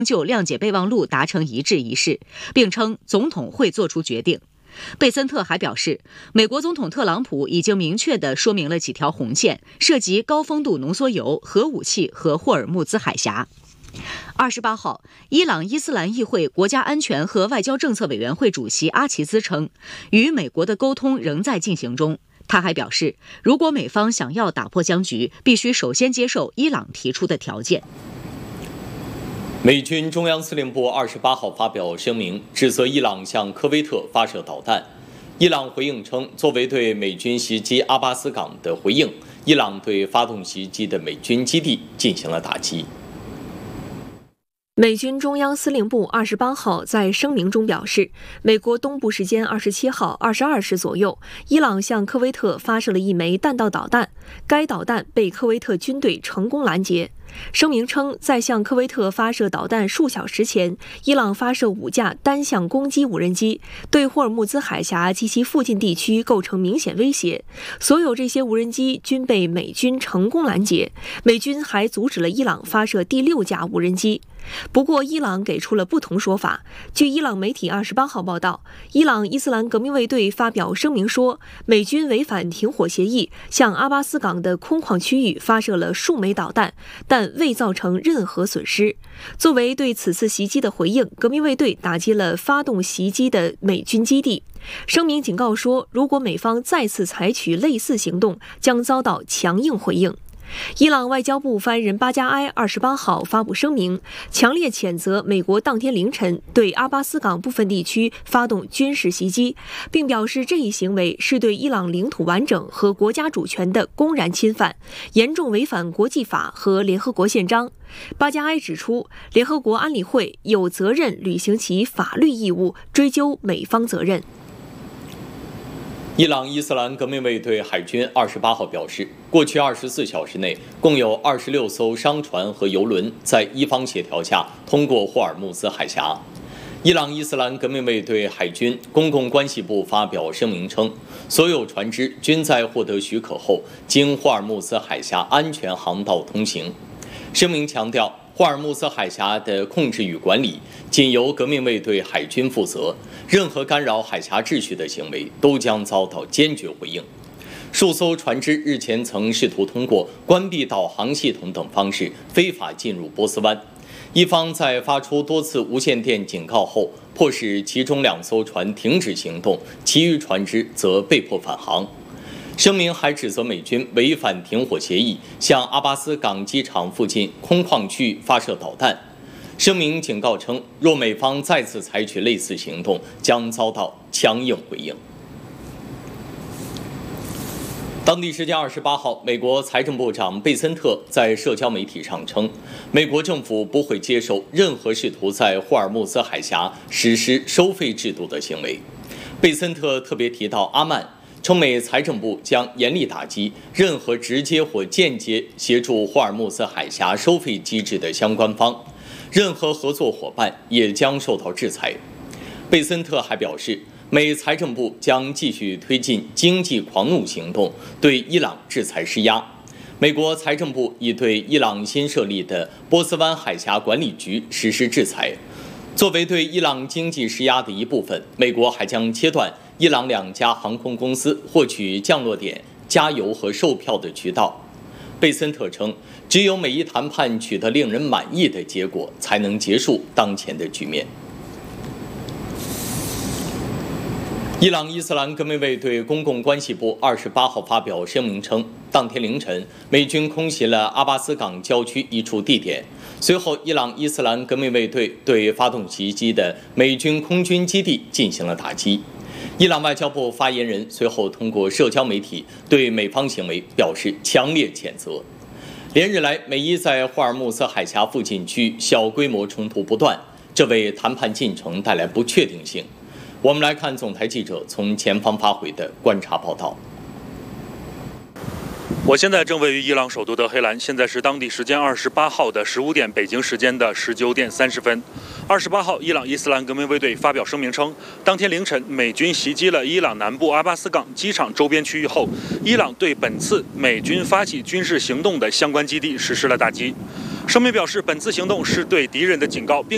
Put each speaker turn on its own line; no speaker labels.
就谅解备忘录达成一致一事，并称总统会做出决定。贝森特还表示，美国总统特朗普已经明确地说明了几条红线，涉及高丰度浓缩铀、核武器和霍尔木兹海峡。28号，伊朗伊斯兰议会国家安全和外交政策委员会主席阿齐兹称，与美国的沟通仍在进行中。他还表示，如果美方想要打破僵局，必须首先接受伊朗提出的条件。
美军中央司令部28号发表声明，指责伊朗向科威特发射导弹。伊朗回应称，作为对美军袭击阿巴斯港的回应，伊朗对发动袭击的美军基地进行了打击。
美军中央司令部28号在声明中表示，美国东部时间27号22时左右，伊朗向科威特发射了一枚弹道导弹，该导弹被科威特军队成功拦截。声明称，在向科威特发射导弹数小时前，伊朗发射5架单向攻击无人机，对霍尔木兹海峡及其附近地区构成明显威胁。所有这些无人机均被美军成功拦截，美军还阻止了伊朗发射第6架无人机。不过，伊朗给出了不同说法。据伊朗媒体28号报道，伊朗伊斯兰革命卫队发表声明说，美军违反停火协议，向阿巴斯港的空旷区域发射了数枚导弹，但未造成任何损失。作为对此次袭击的回应，革命卫队打击了发动袭击的美军基地。声明警告说，如果美方再次采取类似行动，将遭到强硬回应。伊朗外交部发言人巴加埃28号发布声明，强烈谴责美国当天凌晨对阿巴斯港部分地区发动军事袭击，并表示这一行为是对伊朗领土完整和国家主权的公然侵犯，严重违反国际法和联合国宪章。巴加埃指出，联合国安理会有责任履行其法律义务，追究美方责任。
伊朗伊斯兰革命卫队海军28号表示，过去24小时内，共有26艘商船和油轮在伊方协调下通过霍尔木兹海峡。伊朗伊斯兰革命卫队海军公共关系部发表声明称，所有船只均在获得许可后，经霍尔木兹海峡安全航道通行。声明强调，霍尔木兹海峡的控制与管理仅由革命卫队海军负责，任何干扰海峡秩序的行为都将遭到坚决回应。数艘船只日前曾试图通过关闭导航系统等方式非法进入波斯湾，一方在发出多次无线电警告后，迫使其中2艘船停止行动，其余船只则被迫返航。声明还指责美军违反停火协议，向阿巴斯港机场附近空旷区域发射导弹。声明警告称，若美方再次采取类似行动，将遭到强硬回应。当地时间28号，美国财政部长贝森特在社交媒体上称，美国政府不会接受任何试图在霍尔木兹海峡实施收费制度的行为。贝森特特别提到阿曼，称美财政部将严厉打击任何直接或间接协助霍尔木兹海峡收费机制的相关方，任何合作伙伴也将受到制裁。贝森特还表示，美财政部将继续推进经济狂怒行动，对伊朗制裁施压。美国财政部已对伊朗新设立的波斯湾海峡管理局实施制裁。作为对伊朗经济施压的一部分，美国还将切断伊朗2家航空公司获取降落点、加油和售票的渠道。贝森特称，只有美伊谈判取得令人满意的结果，才能结束当前的局面。伊朗伊斯兰革命卫队公共关系部28号发表声明称，当天凌晨，美军空袭了阿巴斯港郊区一处地点。随后，伊朗伊斯兰革命卫队对发动袭击的美军空军基地进行了打击。伊朗外交部发言人随后通过社交媒体对美方行为表示强烈谴责。连日来，美伊在霍尔木兹海峡附近区小规模冲突不断，这为谈判进程带来不确定性。我们来看总台记者从前方发回的观察报道。
我现在正位于伊朗首都德黑兰，现在是当地时间28号的15点，北京时间的19点30分。28号，伊朗伊斯兰革命卫队发表声明称，当天凌晨，美军袭击了伊朗南部阿巴斯港机场周边区域后，伊朗对本次美军发起军事行动的相关基地实施了打击。声明表示，本次行动是对敌人的警告，并